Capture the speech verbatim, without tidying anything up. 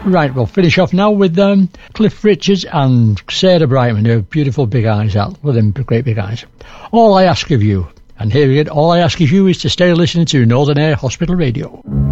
Right, we'll finish off now with um, Cliff Richards and Sarah Brightman, who have beautiful big eyes out, with them great big eyes. All I ask of you, and here again, all I ask of you is to stay listening to Northern Air Hospital Radio.